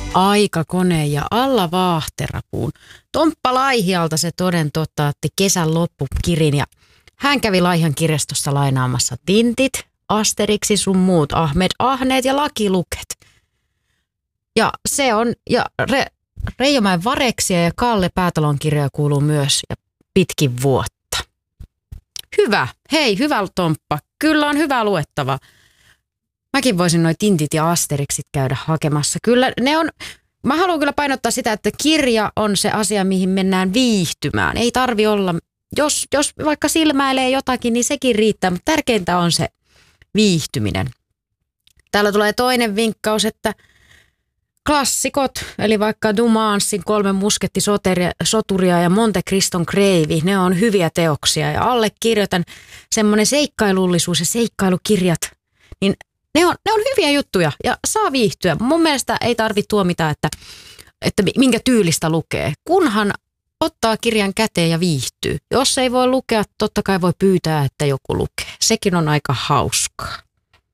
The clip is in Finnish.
Aikakone ja Alla Vaahterapuun. Tomppa Laihialta se toden totta otti kesän loppukirin ja hän kävi Laihan kirjastossa lainaamassa Tintit, Asteriksi sun muut Ahmed Ahneet ja Lucky Luket. Ja se on, ja Reijomäen Vareksia ja Kalle Päätalon kirjoja kuuluu myös ja pitkin vuotta. Hyvä, hei hyvä Tomppa, kyllä on hyvä luettava. Mäkin voisin noi Tintit ja Asteriksit käydä hakemassa. Kyllä ne on, mä haluan kyllä painottaa sitä, että kirja on se asia, mihin mennään viihtymään. Ei tarvi olla, jos vaikka silmäilee jotakin, niin sekin riittää, mutta tärkeintä on se viihtyminen. Täällä tulee toinen vinkkaus, että klassikot, eli vaikka Dumansin 3 muskettisoturia ja Monte Criston kreivi, ne on hyviä teoksia ja allekirjoitan semmoinen seikkailullisuus ja seikkailukirjat, niin ne on hyviä juttuja ja saa viihtyä. Mun mielestä ei tarvitse tuomita, että minkä tyylistä lukee, kunhan ottaa kirjan käteen ja viihtyy. Jos ei voi lukea, totta kai voi pyytää, että joku lukee. Sekin on aika hauskaa.